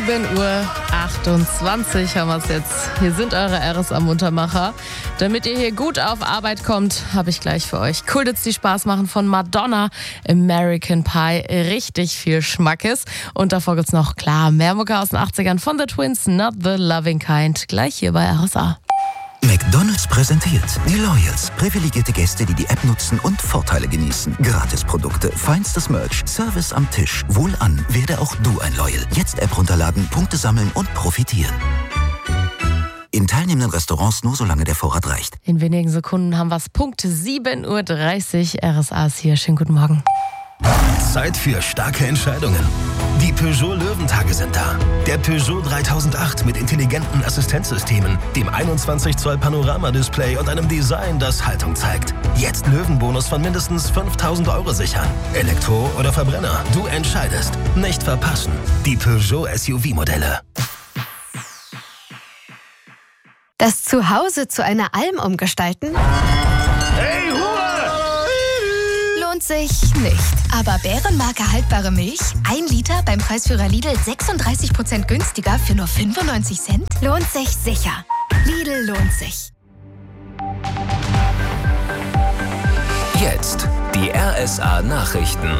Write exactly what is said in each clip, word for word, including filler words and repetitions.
sieben Uhr achtundzwanzig haben wir es jetzt. Hier sind eure R S A-Muntermacher. Damit ihr hier gut auf Arbeit kommt, habe ich gleich für euch Cool Hits, die Spaß machen von Madonna, American Pie. Richtig viel Schmackes. Und davor gibt's noch, klar, mehr Mucke aus den achtzigern von The Twins, Not the Loving Kind. Gleich hier bei R S A. McDonald's präsentiert die Loyals. Privilegierte Gäste, die die App nutzen und Vorteile genießen. Gratisprodukte, feinstes Merch, Service am Tisch. Wohlan, werde auch du ein Loyal. Jetzt App runterladen, Punkte sammeln und profitieren. In teilnehmenden Restaurants nur solange der Vorrat reicht. In wenigen Sekunden haben wir's. Punkt sieben Uhr dreißig. R S A ist hier. Schönen guten Morgen. Zeit für starke Entscheidungen. Die Peugeot Löwentage sind da. Der Peugeot dreitausendacht mit intelligenten Assistenzsystemen, dem einundzwanzig Zoll Panoramadisplay und einem Design, das Haltung zeigt. Jetzt Löwenbonus von mindestens fünftausend Euro sichern. Elektro oder Verbrenner, du entscheidest. Nicht verpassen. Die Peugeot S U V-Modelle. Das Zuhause zu einer Alm umgestalten? Hey, Ruhe! Lohnt sich nicht. Aber Bärenmarke haltbare Milch? Ein Liter beim Preisführer Lidl sechsunddreißig Prozent günstiger für nur fünfundneunzig Cent? Lohnt sich sicher. Lidl lohnt sich. Jetzt die R S A-Nachrichten.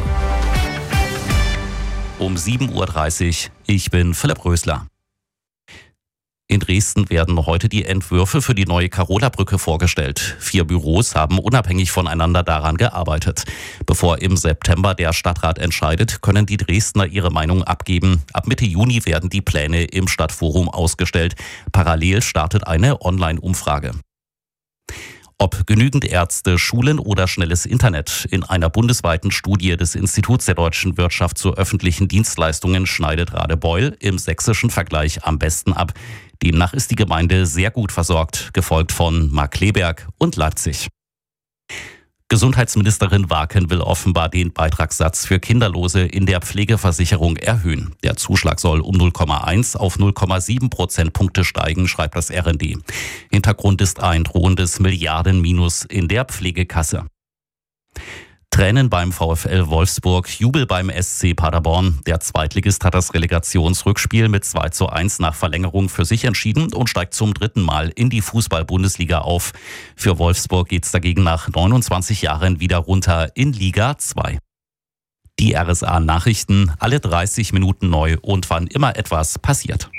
Um sieben Uhr dreißig. Ich bin Philipp Rösler. In Dresden werden heute die Entwürfe für die neue Karola-Brücke vorgestellt. Vier Büros haben unabhängig voneinander daran gearbeitet. Bevor im September der Stadtrat entscheidet, können die Dresdner ihre Meinung abgeben. Ab Mitte Juni werden die Pläne im Stadtforum ausgestellt. Parallel startet eine Online-Umfrage. Ob genügend Ärzte, Schulen oder schnelles Internet. In einer bundesweiten Studie des Instituts der deutschen Wirtschaft zu öffentlichen Dienstleistungen schneidet Radebeul im sächsischen Vergleich am besten ab. Demnach ist die Gemeinde sehr gut versorgt, gefolgt von Markkleeberg und Leipzig. Gesundheitsministerin Waken will offenbar den Beitragssatz für Kinderlose in der Pflegeversicherung erhöhen. Der Zuschlag soll um null Komma eins auf null Komma sieben Prozentpunkte steigen, schreibt das R N D. Hintergrund ist ein drohendes Milliardenminus in der Pflegekasse. Tränen beim VfL Wolfsburg, Jubel beim S C Paderborn. Der Zweitligist hat das Relegationsrückspiel mit zwei zu eins nach Verlängerung für sich entschieden und steigt zum dritten Mal in die Fußball-Bundesliga auf. Für Wolfsburg geht's dagegen nach neunundzwanzig Jahren wieder runter in Liga zwei. Die R S A-Nachrichten, alle dreißig Minuten neu und wann immer etwas passiert.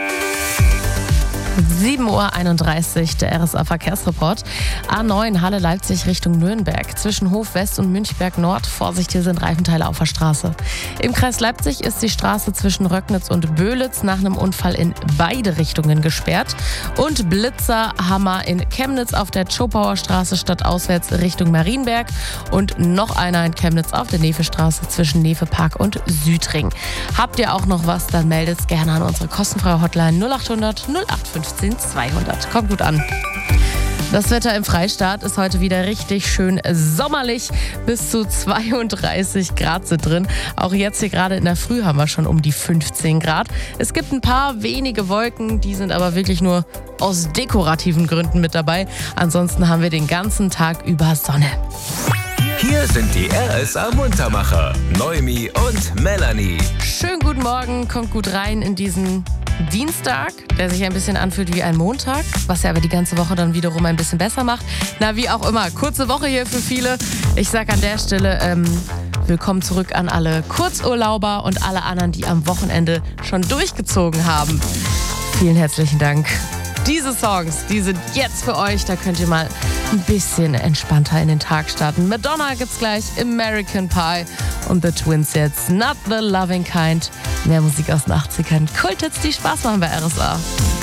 sieben Uhr einunddreißig, der R S A-Verkehrsreport. A neun, Halle Leipzig Richtung Nürnberg. Zwischen Hof West und Münchberg Nord. Vorsicht, hier sind Reifenteile auf der Straße. Im Kreis Leipzig ist die Straße zwischen Röcknitz und Böhlitz nach einem Unfall in beide Richtungen gesperrt. Und Blitzerhammer in Chemnitz auf der Zschopauer Straße stadtauswärts Richtung Marienberg. Und noch einer in Chemnitz auf der Nevestraße zwischen Nevepark und Südring. Habt ihr auch noch was, dann meldet gerne an unsere kostenfreie Hotline null acht hundert null acht fünfzehn zweihundert. Kommt gut an. Das Wetter im Freistaat ist heute wieder richtig schön sommerlich. Bis zu zweiunddreißig Grad sind drin. Auch jetzt hier gerade in der Früh haben wir schon um die fünfzehn Grad. Es gibt ein paar wenige Wolken, die sind aber wirklich nur aus dekorativen Gründen mit dabei. Ansonsten haben wir den ganzen Tag über Sonne. Hier sind die R S A-Muntermacher, Noemi und Melanie. Schönen guten Morgen, kommt gut rein in diesen Dienstag, der sich ein bisschen anfühlt wie ein Montag, was ja aber die ganze Woche dann wiederum ein bisschen besser macht. Na, wie auch immer, kurze Woche hier für viele. Ich sag an der Stelle ähm, willkommen zurück an alle Kurzurlauber und alle anderen, die am Wochenende schon durchgezogen haben. Vielen herzlichen Dank. Diese Songs, die sind jetzt für euch. Da könnt ihr mal ein bisschen entspannter in den Tag starten. Madonna gibt's gleich, American Pie und The Twins jetzt, Not the Loving Kind. Mehr Musik aus den achtzigern. Cool Hits, die Spaß machen bei R S A.